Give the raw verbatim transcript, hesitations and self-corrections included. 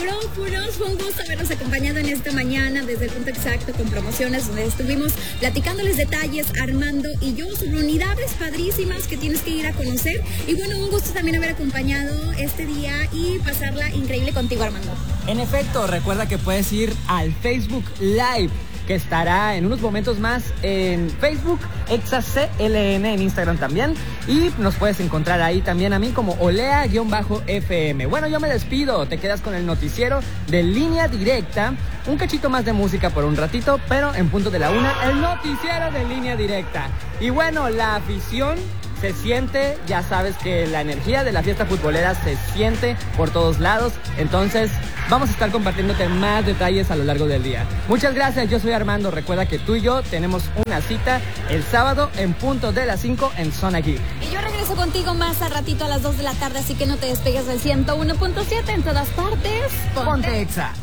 micrófonos. Fue un gusto habernos acompañado en esta mañana desde el punto exacto con promociones, donde estuvimos platicándoles detalles, Armando y yo, sobre unidades padrísimas que tienes que ir a conocer. Y bueno, un gusto también haber acompañado este día y pasarla increíble contigo, Armando. En efecto, recuerda que puedes ir al Facebook Live, que estará en unos momentos más en Facebook, Exa C L N, en Instagram también. Y nos puedes encontrar ahí también a mí como Olea-F M. Bueno, yo me despido. Te quedas con el noticiero de Línea Directa. Un cachito más de música por un ratito, pero en punto de la una, el noticiero de Línea Directa. Y bueno, la afición se siente, ya sabes que la energía de la fiesta futbolera se siente por todos lados. Entonces vamos a estar compartiéndote más detalles a lo largo del día. Muchas gracias, yo soy Armando. Recuerda que tú y yo tenemos una cita el sábado en punto de las cinco en Zona Geek. Y yo regreso contigo más a ratito a las dos de la tarde, así que no te despegues del ciento uno punto siete en todas partes. Ponte, Ponte Exa.